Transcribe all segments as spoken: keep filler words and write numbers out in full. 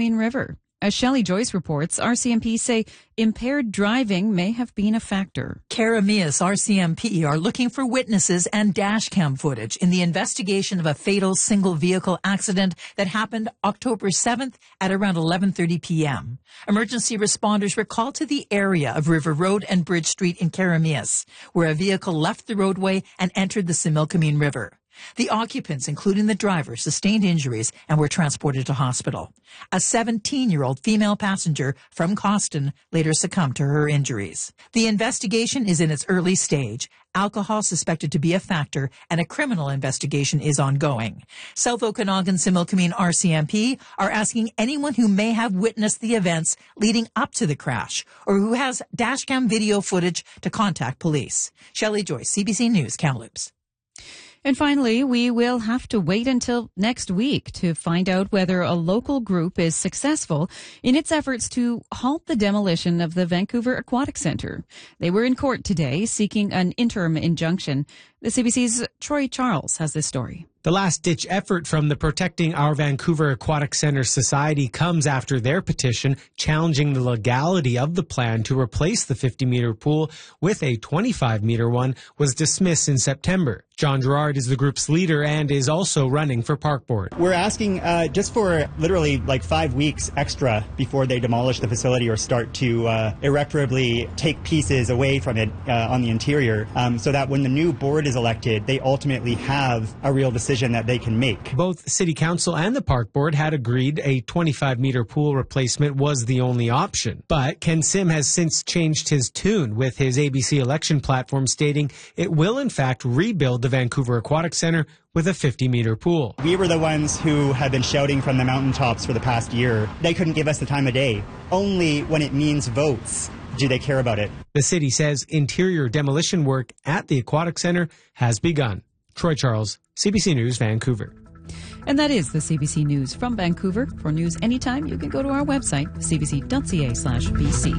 Similkameen River. As Shelley Joyce reports, R C M P say impaired driving may have been a factor. Karamias R C M P are looking for witnesses and dash cam footage in the investigation of a fatal single vehicle accident that happened October seventh at around eleven thirty p.m. Emergency responders were called to the area of River Road and Bridge Street in Karamias, where a vehicle left the roadway and entered the Similkameen River. The occupants, including the driver, sustained injuries and were transported to hospital. A seventeen-year-old female passenger from Coston later succumbed to her injuries. The investigation is in its early stage. Alcohol suspected to be a factor, and a criminal investigation is ongoing. South Okanagan Similkameen R C M P are asking anyone who may have witnessed the events leading up to the crash or who has dashcam video footage to contact police. Shelley Joyce, C B C News, Kamloops. And finally, we will have to wait until next week to find out whether a local group is successful in its efforts to halt the demolition of the Vancouver Aquatic Centre. They were in court today seeking an interim injunction. The C B C's Troy Charles has this story. The last-ditch effort from the Protecting Our Vancouver Aquatic Centre Society comes after their petition challenging the legality of the plan to replace the fifty-meter pool with a twenty-five meter one was dismissed in September. John Gerard is the group's leader and is also running for park board. We're asking uh, just for literally like five weeks extra before they demolish the facility or start to uh, irreparably take pieces away from it uh, on the interior, um, so that when the new board is elected, they ultimately have a real decision that they can make. Both City Council and the Park Board had agreed a twenty-five meter pool replacement was the only option. But Ken Sim has since changed his tune, with his A B C election platform stating it will in fact rebuild the Vancouver Aquatic Centre with a fifty meter pool. We were the ones who have been shouting from the mountaintops for the past year. They couldn't give us the time of day. Only when it means votes do they care about it. The city says interior demolition work at the Aquatic Centre has begun. Troy Charles, C B C News, Vancouver. And that is the C B C News from Vancouver. For news anytime, you can go to our website, c b c dot c a slash b c.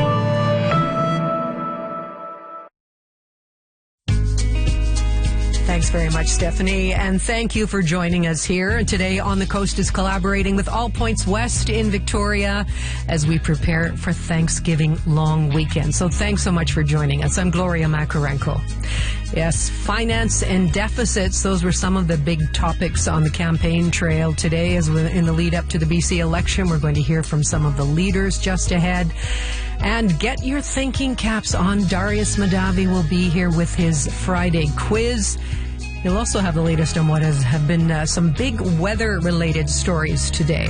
Thanks very much, Stephanie, and thank you for joining us here. Today On the Coast is collaborating with All Points West in Victoria as we prepare for Thanksgiving long weekend. So thanks so much for joining us. I'm Gloria Makarenko. Yes, finance and deficits, those were some of the big topics on the campaign trail today. As we're in the lead up to the B C election, we're going to hear from some of the leaders just ahead. And get your thinking caps on. Darius Madavi will be here with his Friday quiz. You'll also have the latest on what has have been uh, some big weather-related stories today.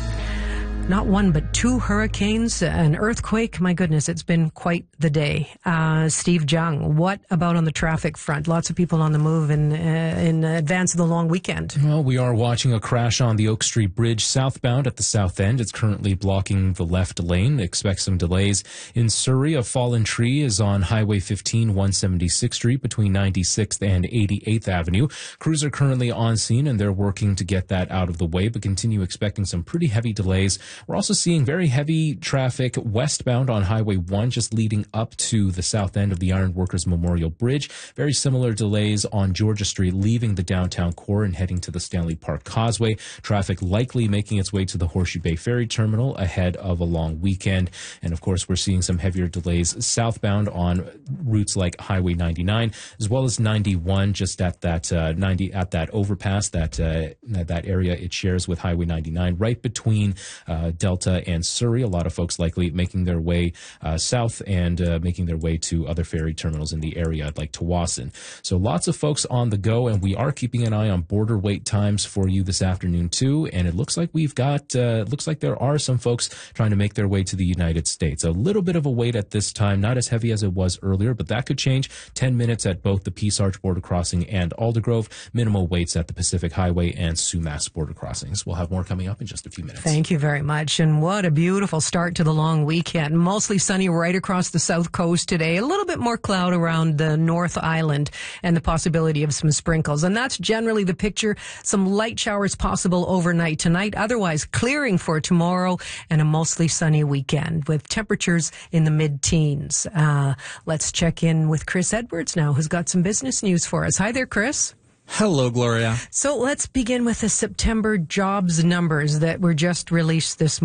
Not one, but two hurricanes, an earthquake. My goodness, it's been quite the day. Uh, Steve Jung, what about on the traffic front? Lots of people on the move in, uh, in advance of the long weekend. Well, we are watching a crash on the Oak Street Bridge southbound at the south end. It's currently blocking the left lane. Expect some delays. In Surrey, a fallen tree is on Highway fifteen, one seventy-sixth Street between ninety-sixth and eighty-eighth Avenue. Crews are currently on scene and they're working to get that out of the way, but continue expecting some pretty heavy delays. We're also seeing very heavy traffic westbound on Highway one, just leading up to the south end of the Ironworkers Memorial Bridge. Very similar delays on Georgia Street, leaving the downtown core and heading to the Stanley Park Causeway. Traffic likely making its way to the Horseshoe Bay Ferry Terminal ahead of a long weekend. And of course, we're seeing some heavier delays southbound on routes like Highway ninety-nine, as well as ninety-one, just at that uh, ninety at that overpass, that uh, that area it shares with Highway ninety-nine, right between uh, Delta and Surrey. A lot of folks likely making their way uh, south and uh, making their way to other ferry terminals in the area like Tawasin. So lots of folks on the go, and we are keeping an eye on border wait times for you this afternoon too. And it looks like we've got, uh, it looks like there are some folks trying to make their way to the United States. A little bit of a wait at this time, not as heavy as it was earlier, but that could change. ten minutes at both the Peace Arch border crossing and Aldergrove. Minimal waits at the Pacific Highway and Sumas border crossings. We'll have more coming up in just a few minutes. Thank you very much. And what a beautiful start to the long weekend. Mostly sunny right across the south coast today. A little bit more cloud around the North Island and the possibility of some sprinkles. And that's generally the picture. Some light showers possible overnight tonight. Otherwise clearing for tomorrow and a mostly sunny weekend with temperatures in the mid-teens. Uh, let's check in with Chris Edwards now, who's got some business news for us. Hi there, Chris. Hello, Gloria. So let's begin with the September jobs numbers that were just released this morning.